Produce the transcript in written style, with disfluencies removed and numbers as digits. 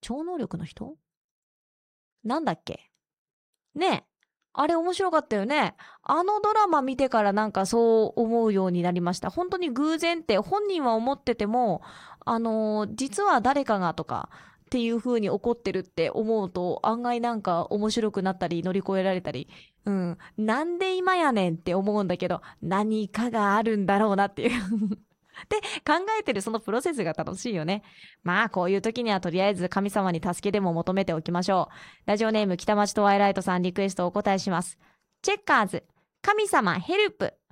超能力の人なんだっけねえ。あれ面白かったよね。あのドラマ見てからなんかそう思うようになりました。本当に偶然って本人は思ってても、実は誰かがとかっていう風に怒ってるって思うと案外なんか面白くなったり乗り越えられたり、うん。なんで今やねんって思うんだけど、何かがあるんだろうなっていうで、考えてるそのプロセスが楽しいよね。まあ、こういう時にはとりあえず神様に助けでも求めておきましょう。ラジオネーム北町トワイライトさんリクエストをお答えします。チェッカーズ、神様ヘルプ。